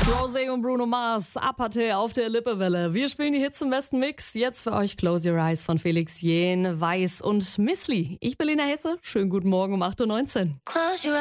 Rosé und Bruno Mars, Apathe auf der Lippewelle. Wir spielen die Hits im besten Mix. Jetzt für euch Close Your Eyes von Felix Jähn, Weiß und Missli. Ich bin Lena Hesse. Schönen guten Morgen um 8.19 Uhr.